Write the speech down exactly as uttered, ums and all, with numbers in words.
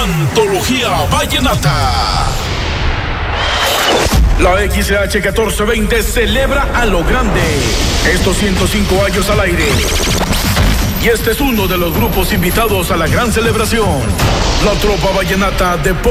Antología Vallenata. La X H catorce veinte celebra a lo grande estos ciento cinco años al aire. Y este es uno de los grupos invitados a la gran celebración. La Tropa Vallenata de